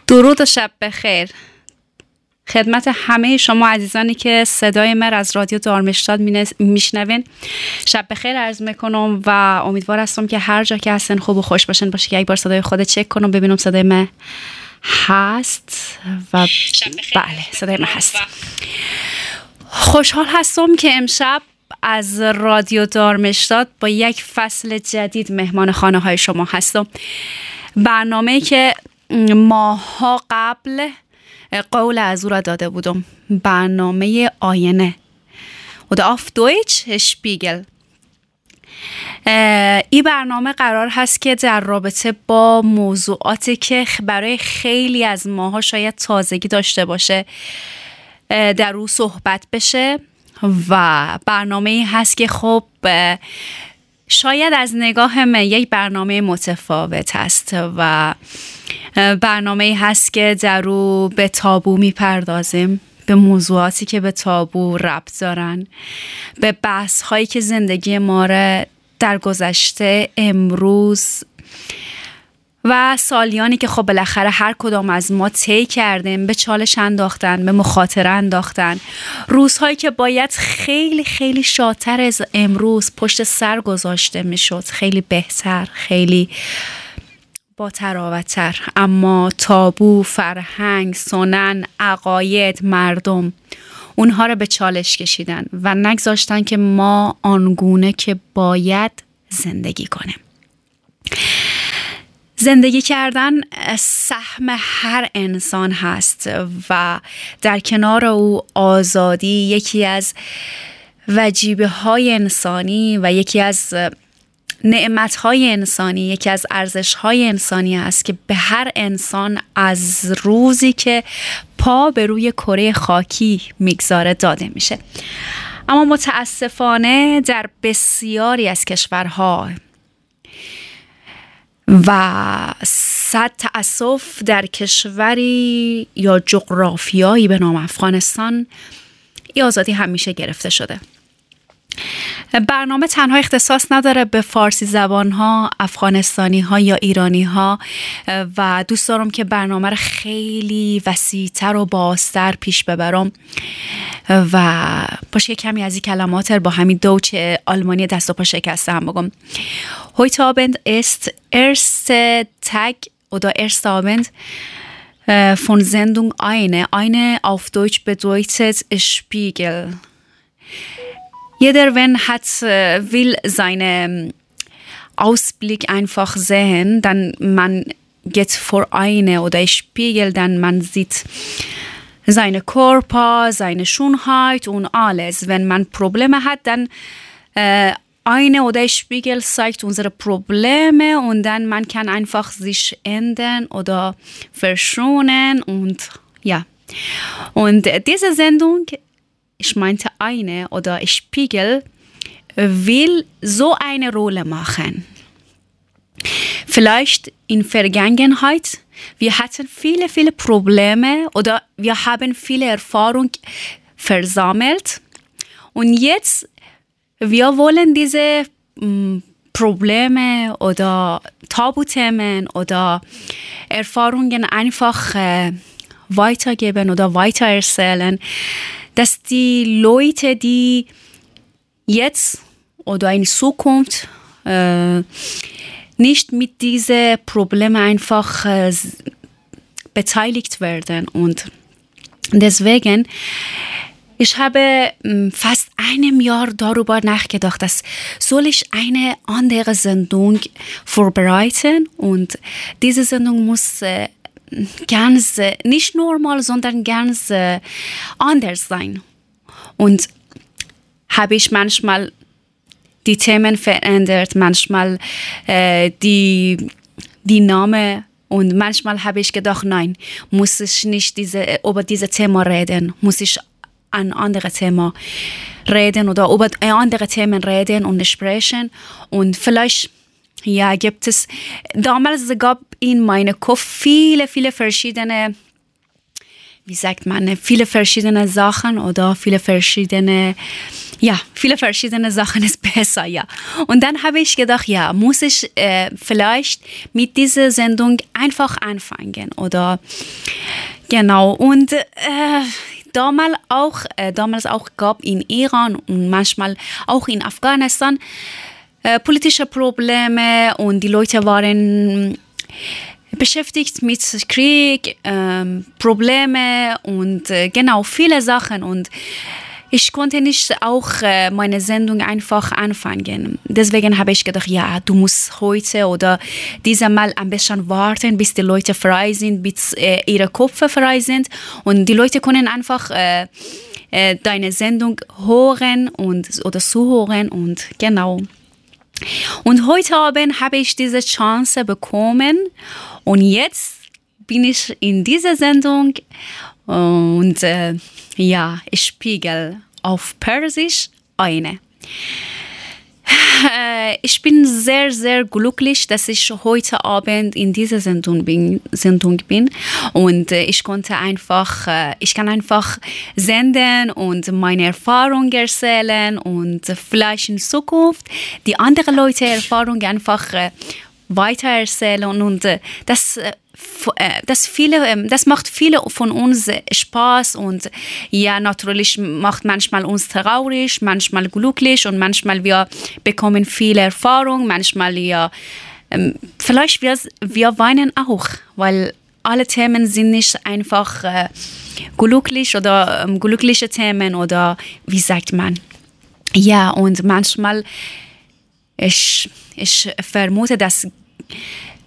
درود و شب بخیر خدمت همه شما عزیزانی که صدای من از رادیو دارمشتاد میشنوین. شب بخیر عرض میکنم و امیدوار هستم که هر جا که هستن خوب و خوش باشن باشه. که یک بار صدای خود چک کنم ببینم صدای من هست و بله صدای من هست. خوشحال هستم که امشب از رادیو دارمشتاد با یک فصل جدید مهمان خانه های شما هستم. برنامه که ماها قبل قول از او را داده بودم، برنامه آینه oder auf Deutsch Spiegel. این برنامه قرار هست که در رابطه با موضوعاتی که برای خیلی از ماها شاید تازگی داشته باشه در او صحبت بشه و برنامه هست که خب شاید از نگاه من یک برنامه متفاوت هست و برنامه هست که در او به تابو میپردازیم، به موضوعاتی که به تابو ربط دارن، به بحث هایی که زندگی ما را در گذشته، امروز و سالیانی که خب بالاخره هر کدام از ما طی کردیم به چالش انداختن، به مخاطره انداختن. روزهایی که باید خیلی خیلی شادتر از امروز پشت سر گذاشته میشد، خیلی بهتر، خیلی با تراوت‌تر، اما تابو، فرهنگ، سنن، عقاید مردم اونها رو به چالش کشیدن و نگذاشتن که ما آنگونه که باید زندگی کنیم. زندگی کردن سهم هر انسان هست و در کنار او آزادی یکی از وجیبه های انسانی و یکی از نعمت های انسانی، یکی از ارزش های انسانی است که به هر انسان از روزی که پا به روی کره خاکی میگذاره داده میشه. اما متاسفانه در بسیاری از کشورها و صد تأسف در کشوری یا جغرافیایی به نام افغانستان این آزادی همیشه گرفته شده. برنامه تنها اختصاص نداره به فارسی زبان ها، افغانستانی ها یا ایرانی ها و دوست دارم که برنامه رو خیلی وسیع‌تر و بازتر پیش ببرم و باشه کمی از این کلمات با همین دوچ آلمانی دست و پا شکسته هم بگم. Heute Abend ist erste Tag oder erster Abend von Sendung eine auf Deutsch bedeutet Spiegel. Jeder will seinen Ausblick einfach sehen, dann man geht vor eine oder Spiegel, dann man sieht seine Körper, seine Schönheit und alles. Wenn man Probleme hat, dann eine oder Spiegel zeigt unsere Probleme und dann man kann einfach sich ändern oder verschonen und ja. Und diese Sendung, ich meinte eine oder Spiegel, will so eine Rolle machen. Vielleicht in Vergangenheit, wir hatten viele Probleme oder wir haben viele Erfahrung versammelt und jetzt wir wollen diese Probleme oder Tabuthemen oder Erfahrungen einfach weitergeben oder weitererzählen, dass die Leute, die jetzt oder in Zukunft nicht mit diesen Problemen einfach beteiligt werden. Und deswegen, ich habe fast einem Jahr darüber nachgedacht, dass soll ich eine andere Sendung vorbereiten und diese Sendung muss ganz, nicht normal, sondern ganz anders sein. Und habe ich manchmal die Themen verändert, manchmal die Namen und manchmal habe ich gedacht, nein, muss ich nicht über dieses Thema reden, muss ich ein anderes Thema reden oder über andere Themen reden und sprechen und vielleicht ja, gibt es, damals gab in meinem Kopf viele verschiedene wie sagt man, viele verschiedene Sachen oder viele verschiedene Sachen ist besser, ja. Und dann habe ich gedacht, ja, muss ich vielleicht mit dieser Sendung einfach anfangen oder genau. Und damals auch gab in Iran und manchmal auch in Afghanistan politische Probleme und die Leute waren beschäftigt mit Krieg, Probleme und genau viele Sachen und ich konnte nicht auch meine Sendung einfach anfangen. Deswegen habe ich gedacht, ja, du musst heute oder dieses Mal ein bisschen warten, bis die Leute frei sind, bis ihre Köpfe frei sind und die Leute können einfach deine Sendung hören oder zuhören und genau. Und heute Abend habe ich diese Chance bekommen und jetzt bin ich in dieser Sendung und ich spiegel auf Persisch eine. Ich bin sehr, sehr glücklich, dass ich heute Abend in dieser Sendung bin und ich kann einfach senden und meine Erfahrungen erzählen und vielleicht in Zukunft die anderen Leute Erfahrungen einfach weitererzählen und das macht viele von uns Spaß und ja, natürlich macht manchmal uns traurig, manchmal glücklich und manchmal wir bekommen viel Erfahrung, manchmal vielleicht wir weinen auch, weil alle Themen sind nicht einfach glücklich oder glückliche Themen oder wie sagt man? Ja, und manchmal ich vermute, dass